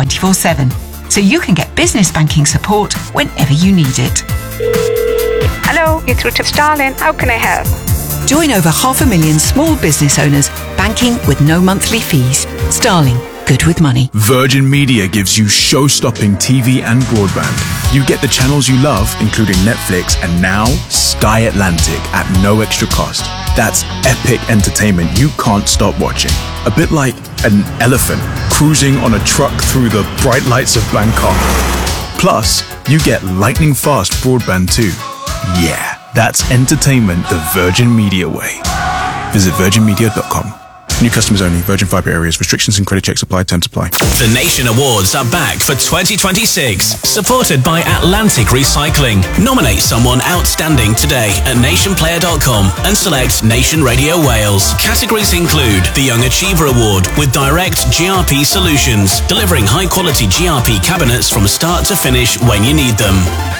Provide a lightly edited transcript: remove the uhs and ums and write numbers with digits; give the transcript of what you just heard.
24/7, so you can get business banking support whenever you need it. Hello, you're through to Starling. How can I help? Join over 500,000 small business owners banking with no monthly fees. Starling, good with money. Virgin Media gives you show-stopping TV and broadband. You get the channels you love, including Netflix, and now Sky Atlantic at no extra cost. That's epic entertainment you can't stop watching. A bit like an elephant cruising on a truck through the bright lights of Bangkok. Plus, you get lightning fast broadband too. Yeah, that's entertainment the Virgin Media way. Visit virginmedia.com. New customers only. Virgin Fibre areas. Restrictions and credit checks apply. Terms apply. The Nation Awards are back for 2026. Supported by Atlantic Recycling. Nominate someone outstanding today at nationplayer.com and select Nation Radio Wales. Categories include the Young Achiever Award with direct GRP solutions, delivering high-quality GRP cabinets from start to finish when you need them.